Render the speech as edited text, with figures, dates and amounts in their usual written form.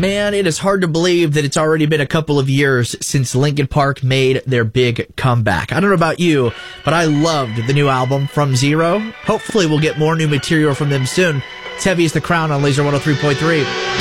Man, it is hard to believe that it's already been a couple of years since Linkin Park made their big comeback. I don't know about you, but I loved the new album From Zero. Hopefully we'll get more new material from them soon. It's Heavy as the Crown on Laser 103.3.